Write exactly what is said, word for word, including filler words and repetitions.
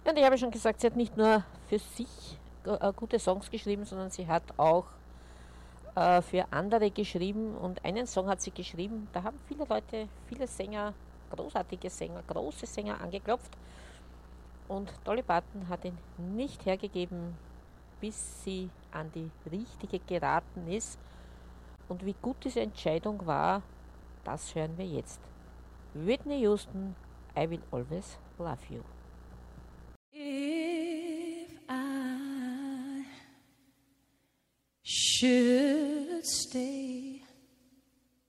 Und ich habe schon gesagt, sie hat nicht nur für sich äh, gute Songs geschrieben, sondern sie hat auch äh, für andere geschrieben. Und einen Song hat sie geschrieben, da haben viele Leute, viele Sänger, großartige Sänger, große Sänger angeklopft. Und Dolly Parton hat ihn nicht hergegeben, bis sie an die richtige geraten ist. Und wie gut diese Entscheidung war, das hören wir jetzt. Whitney Houston, I Will Always Love You. If I should stay